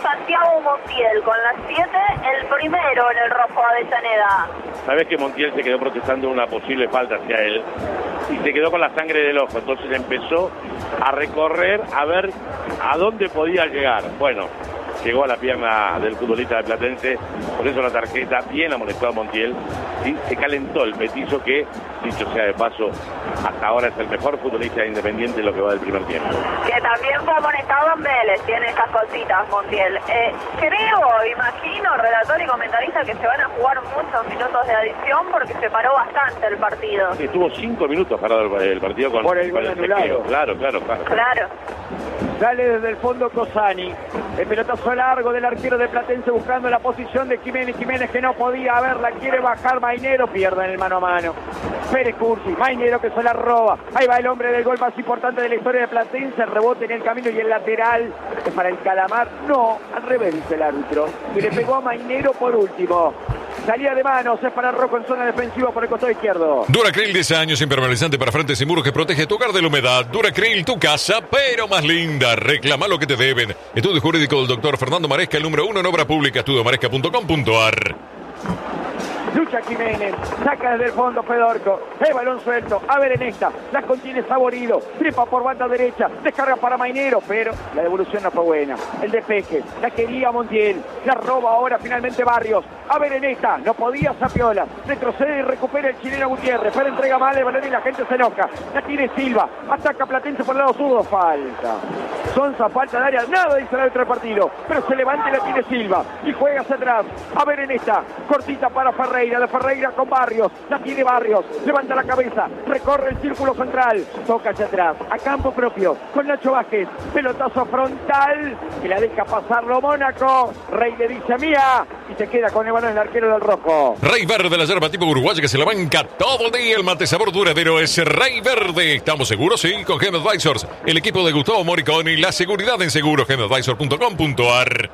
Santiago Montiel con las 7, el primero en el rojo Avellaneda. Sabés que Montiel se quedó protestando una posible falta hacia él y se quedó con la sangre del ojo, entonces empezó a recorrer a ver a dónde podía llegar. Bueno, llegó a la pierna del futbolista de Platense, por eso la tarjeta, bien amonestado a Montiel, y se calentó el petizo que, dicho sea de paso, hasta ahora es el mejor futbolista de Independiente en lo que va del primer tiempo. Que también fue amonestado en Vélez, tiene esas cositas Montiel. Imagino, relator y comentarista, que se van a jugar muchos minutos de adición porque se paró bastante el partido. Estuvo 5 minutos parado el partido con el gol anulado. Claro. Sale desde el fondo Cosani. El pelotazo largo del arquero de Platense buscando la posición de Jiménez. Jiménez que no podía verla, quiere bajar Mainero, pierde en el mano a mano. Pérez Cursi, Mainero que se la roba. Ahí va el hombre del gol más importante de la historia de Platense. Rebote en el camino y el lateral es para el Calamar. No, al revés dice el árbitro. Que le pegó a Mainero por último. Salía de manos, es para Rocco en zona defensiva por el costado izquierdo. Duracril 10 años, impermeabilizante para frentes y muros que protege tu hogar de la humedad. Duracril, tu casa, pero más linda. Reclama lo que te deben. Estudio jurídico del doctor Fernando Maresca, el número 1 en obra pública, estudiomaresca.com.ar. Lucha Jiménez, saca desde el fondo Fedorco, el balón suelto, a ver en esta, la contiene Saborido, tripa por banda derecha, descarga para Mainero, pero la devolución no fue buena, el despeje, la quería Montiel, la roba ahora finalmente Barrios, a ver en esta, no podía Zapiola, retrocede y recupera el chileno Gutiérrez, pero entrega mal el balón y la gente se enoja, la tiene Silva, ataca Platense por el lado zurdo, falta. Sonsa, falta de área, nada dice el árbitro del partido, pero se levanta y la tiene Silva, y juega hacia atrás, a ver en esta, cortita para Ferreira, de Ferreira con Barrios, la tiene Barrios, levanta la cabeza, recorre el círculo central, toca hacia atrás, a campo propio, con Nacho Vázquez, pelotazo frontal, que la deja pasarlo Mónaco, Rey le dice mía, y se queda con el balón el arquero del rojo. Rey Verde, la yerba tipo uruguaya que se la banca todo el día, el mate sabor duradero es Rey Verde. ¿Estamos seguros? Sí, con Gem Advisors, el equipo de Gustavo Moriconi, la seguridad en seguro, gemadvisor.com.ar.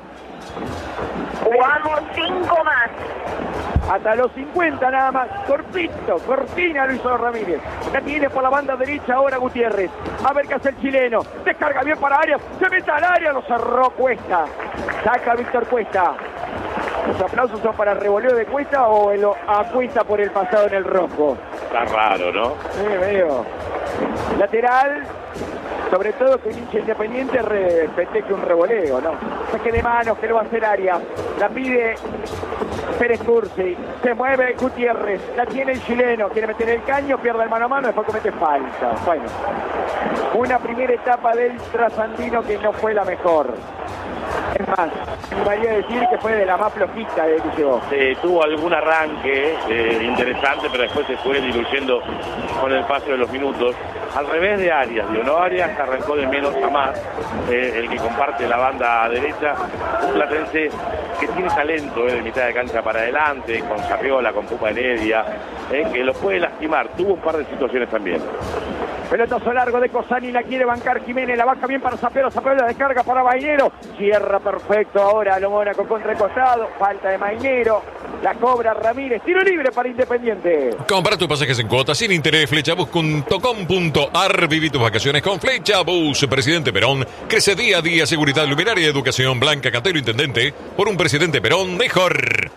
Jugamos 5 más. Hasta los 50 nada más, cortina lo hizo Ramírez, la tiene por la banda derecha ahora Gutiérrez, a ver qué hace el chileno, descarga bien para Arias, se mete al área, lo cerró Cuesta, saca Víctor Cuesta. ¿Los aplausos son para el revoleo de Cuesta o a Cuesta por el pasado en el rojo? Está raro, ¿no? Veo. Lateral, sobre todo que el hincha Independiente festeje un revoleo, ¿no? Saque de manos que lo va a hacer Arias, la pide Pérez Cursi, se mueve Gutiérrez, la tiene el chileno, quiere meter el caño, pierde el mano a mano, después comete falta. Bueno, una primera etapa del trasandino que no fue la mejor. Es más, me valía decir que fue de la más flojita que llegó. Tuvo algún arranque interesante, pero después se fue diluyendo con el paso de los minutos. Al revés de Arias, ¿no? Arias arrancó de menos a más, el que comparte la banda derecha. Un Platense que tiene talento de mitad de cancha para adelante, con Zapiola, con Pupa Heredia, que lo puede lastimar. Tuvo un par de situaciones también. Pelotazo largo de Cosani, la quiere bancar Jiménez, la baja bien para Zapiola, Zapiola descarga para Mainero, cierra perfecto ahora lo Mónaco contra el costado, falta de Mainero, la cobra Ramírez, tiro libre para Independiente. Compra tus pasajes en cuotas sin interés, flechabus.com.ar, viví tus vacaciones con Flechabus. Presidente Perón, crece día a día, seguridad, luminaria, educación, Blanca Cantero, intendente, por un Presidente Perón mejor.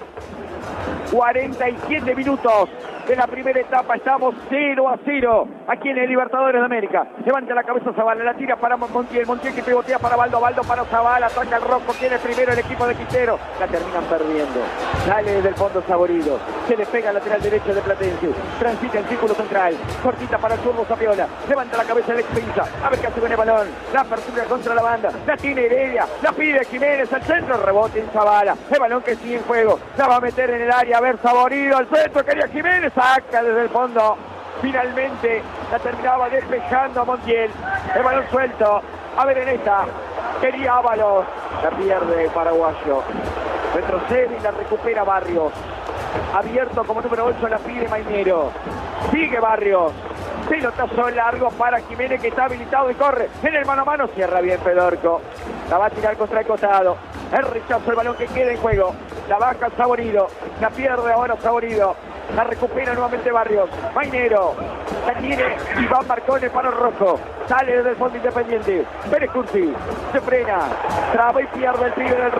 47 minutos de la primera etapa, estamos 0-0 aquí en el Libertadores de América. Levanta la cabeza Zavala, la tira para Montiel, Montiel que pivotea para Baldo, Baldo para Zavala, ataca el Rocco, tiene primero el equipo de Quintero, la terminan perdiendo. Sale desde el fondo Saborido, se le pega al lateral derecho de Platense, transita el círculo central, cortita para el zurdo Zapiola, levanta la cabeza el Expinza, a ver qué hace con el balón, la apertura contra la banda, la tiene Heredia, la pide Jiménez al centro, rebote en Zavala, el balón que sigue en juego, la va a meter en el área, a ver Saborido al centro, quería Jiménez, saca desde el fondo, finalmente la terminaba despejando a Montiel, el balón suelto, a ver en esta, quería Ábalos, la pierde el paraguayo, retrocede y la recupera Barrios, abierto como número 8 la pide Mainero, sigue Barrios, pelotazo largo para Jiménez que está habilitado y corre, en el mano a mano cierra bien Fedorco, la va a tirar contra el costado, el rechazo, el balón que queda en juego, la baja Saborido, la pierde ahora Saborido, la recupera nuevamente Barrios, Mainero, la tiene Iván Marcone para el rojo, sale desde el fondo Independiente, Pérez Cursi, se frena, traba y pierde el pibe del